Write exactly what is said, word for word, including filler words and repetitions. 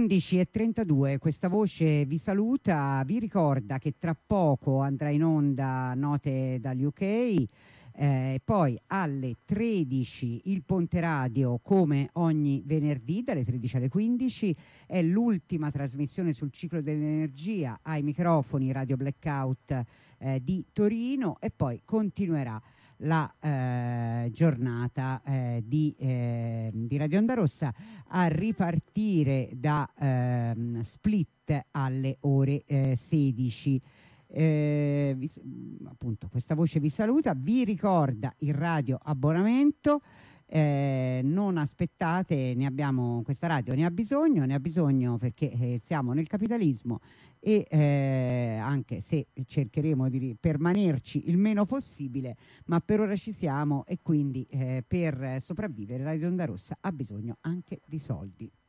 undici e trentadue, questa voce vi saluta, vi ricorda che tra poco andrà in onda Note dall'U K, eh, poi alle tredici il Ponte Radio come ogni venerdì dalle tredici alle quindici, è l'ultima trasmissione sul ciclo dell'energia ai microfoni Radio Blackout eh, di Torino, e poi continuerà la eh, giornata eh, di, eh, di Radio Onda Rossa a ripartire da ehm, Split alle ore eh, sedici. Eh, vi, appunto questa voce vi saluta, vi ricorda il radio abbonamento. Eh, non aspettate, ne abbiamo, questa radio ne ha bisogno, ne ha bisogno perché eh, siamo nel capitalismo e eh, anche se cercheremo di permanerci il meno possibile, ma per ora ci siamo, e quindi eh, per sopravvivere Radio Onda Rossa ha bisogno anche di soldi.